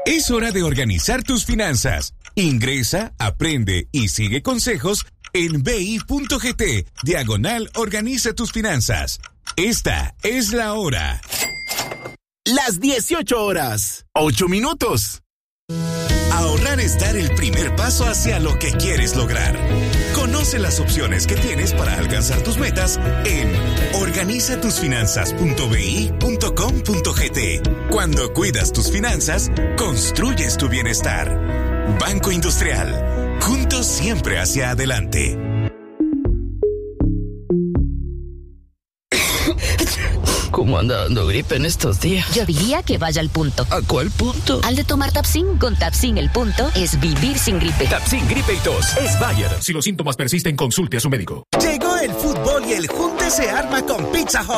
Es hora de organizar tus finanzas. Ingresa, aprende y sigue consejos en bi.gt/organiza tus finanzas. Esta es la hora. Las 18 horas, 8 minutos. Ahorrar es dar el primer paso hacia lo que quieres lograr. Conoce las opciones que tienes para alcanzar tus metas en organizatusfinanzas.bi.com.gt. Cuando cuidas tus finanzas, construyes tu bienestar. Banco Industrial. Juntos siempre hacia adelante. ¿Cómo anda dando gripe en estos días? Yo diría que vaya al punto. ¿A cuál punto? Al de tomar Tapsin. Con Tapsin el punto es vivir sin gripe. Tapsin Gripe y Tos es Bayer. Si los síntomas persisten, consulte a su médico. Llegó el fútbol y el junte se arma con Pizza Hut.